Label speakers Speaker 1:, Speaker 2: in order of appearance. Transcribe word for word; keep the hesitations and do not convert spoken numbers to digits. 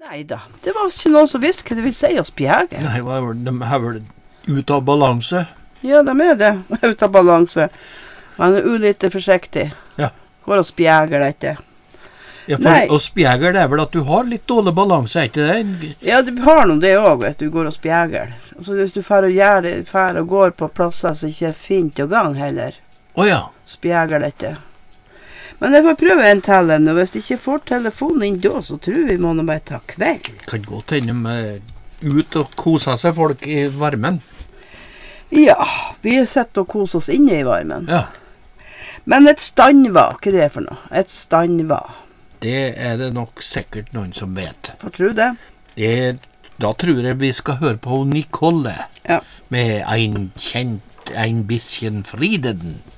Speaker 1: Nei da, det var ikke noen som visste hva det vil si å spjæge.
Speaker 2: Nei, de er vel ut av balanse.
Speaker 1: Ja, de er det, ut av balanse. Man er ulite forsiktig.
Speaker 2: Ja.
Speaker 1: Går og spjæger dette.
Speaker 2: Ja, for
Speaker 1: Nei.
Speaker 2: å spjæger det er vel at du har litt dårlig balanse, er ikke det?
Speaker 1: Ja, du har noe det også, vet du, går og spjæger. Altså, hvis du fer og gjør det, fer og går på plasser som ikke er fint å gang heller,
Speaker 2: Åja.
Speaker 1: spjæger dette. Men jeg får prøve en til en, og hvis jeg ikke får telefonen inn da, så tror vi må nå bare ta kveld.
Speaker 2: Kan godt hende med ut og kose seg folk i varmen.
Speaker 1: Ja, vi sitter og koser oss inne i varmen.
Speaker 2: Ja.
Speaker 1: Men et standva, hva er det for noe? Et standva.
Speaker 2: Det er det nok sikkert noen som vet.
Speaker 1: Hva tror du det?
Speaker 2: Det, da tror jeg vi skal høre på Nicole
Speaker 1: Ja.
Speaker 2: med ein kjent, ein bisschen Frieden.